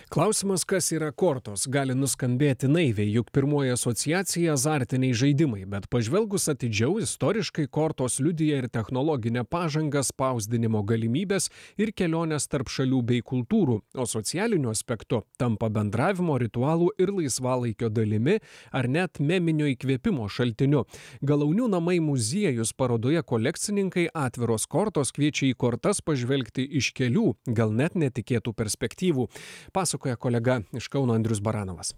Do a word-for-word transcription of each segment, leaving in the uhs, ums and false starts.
Klausimas, kas yra kortos, gali nuskambėti naiviai, juk pirmoji asociacija azartiniai žaidimai, bet pažvelgus atidžiau, istoriškai kortos liudija ir technologinę pažangą, spausdinimo galimybės ir kelionės tarp šalių bei kultūrų, o socialiniu aspektu tampa bendravimo ritualų ir laisvalaikio dalimi, ar net meminio įkvėpimo šaltiniu. Galaunių namai muziejus parodoje kolekcininkai atviros kortos kviečia į kortas pažvelgti iš kelių, gal net netikėtų perspektyvų. Pasakoja kolega iš Kauno Andrius Baranovas.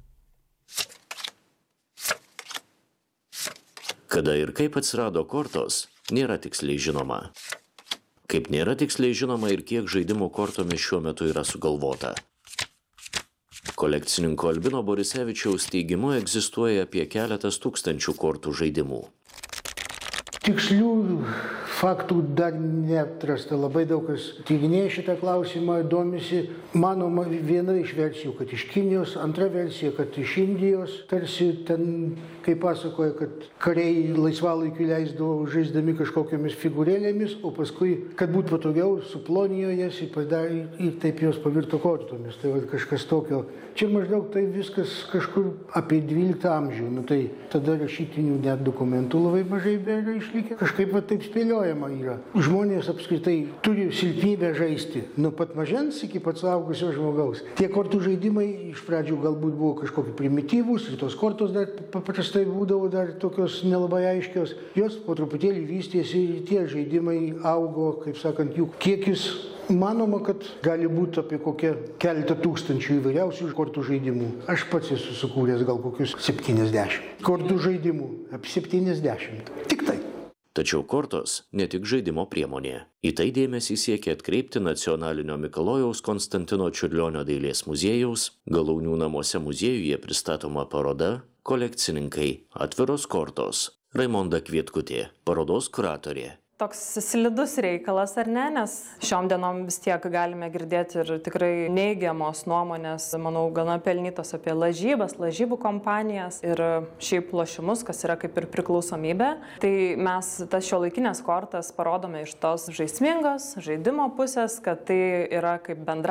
Kada ir kaip atsirado kortos, nėra tiksliai žinoma. Kaip nėra tiksliai žinoma ir kiek žaidimų kortomis šiuo metu yra sugalvota. Kolekcininko Albino Borisevičiaus teigimu egzistuoja apie keletas tūkstančių kortų žaidimų. Tikslių faktų dar neatrasta, labai daug kas tyrinėja šitą klausimą, domisi. Manoma viena iš versijų, kad iš Kinijos, antra versija, kad iš Indijos, tarsi ten, kaip pasakoja, kad kariai laisvalaikiu leisdavo žaisdami kažkokiamis figūrėlėmis, o paskui, kad būtų patogiau, suplonijo jas ir, padarė, ir taip jos pavirto kortomis. Tai va, kažkas tokio. Čia maždaug tai viskas kažkur apie dvyliktą amžių, nu tai tada rašytinių net dokumentų labai mažai yra išlikę. Kažkaip va taip spėliojama yra. Žmonės apskritai turi silpnybę žaisti nuo pat mažens iki pat suaugusio žmogaus. Tie kortų žaidimai iš pradžių galbūt buvo kažkokie primityvūs ir tos kortos dar paprastai būdavo dar tokios nelabai aiškios. Jos po truputėlį vystėsi ir tie žaidimai augo, kaip sakant, jų kiekis. Manoma, kad gali būti apie kokią keletą tūkstančių įvairiausių kortų žaidimų. Aš pats esu sukūręs gal kokius septyniasdešimt kortų žaidimų. Apie septyniasdešimt. Tik tai. Tačiau kortos ne tik žaidimo priemonė. Į tai dėmesį siekia atkreipti Nacionalinio Mikalojaus Konstantino Čiurlionio dailės muziejaus, Galaunių namuose muziejuje pristatoma paroda Kolekcininkai atviros kortos. Raimonda Kvietkutė, parodos kuratorė. Toks slidus reikalas, ar ne, nes šiom dienom vis tiek galime girdėti ir tikrai neigiamos nuomonės, manau, gana pelnytos apie lažybas, lažybų kompanijas ir šiaip lošimus, kas yra kaip ir priklausomybė. Tai mes tas šiuolaikinės kortas parodome iš tos žaismingos žaidimo pusės, kad tai yra kaip bendra